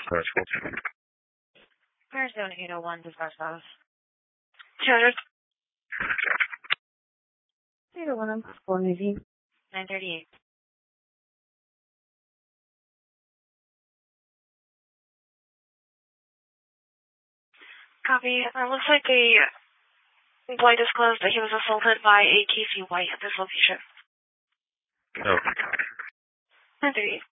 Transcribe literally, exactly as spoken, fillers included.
Arizona eight oh one, dispatch status. two hundred. eight oh one, I'm four Navy. nine thirty-eight. Copy. Uh, looks like the employee disclosed that he was assaulted by a Casey White at this location. Okay. nine thirty-eight.